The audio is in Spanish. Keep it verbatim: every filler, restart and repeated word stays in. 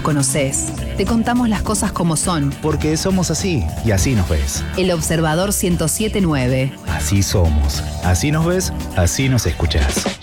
nos conocés. Te contamos las cosas como son. Porque somos así y así nos ves. El Observador ciento siete punto nueve. Así somos. Así nos ves, así nos escuchás.